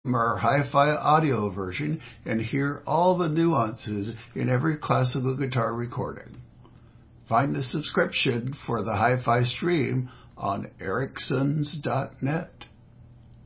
our hi-fi audio version and hear all the nuances in every classical guitar recording. Find the subscription for the hi-fi stream on Ericsons.net.